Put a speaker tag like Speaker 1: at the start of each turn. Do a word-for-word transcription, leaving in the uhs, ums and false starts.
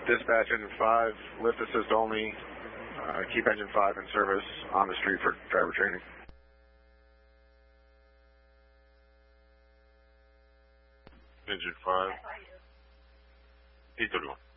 Speaker 1: Dispatch engine five, lift assist only. Uh, keep engine five in service on the street for driver training.
Speaker 2: Engine five. eight thirty-one.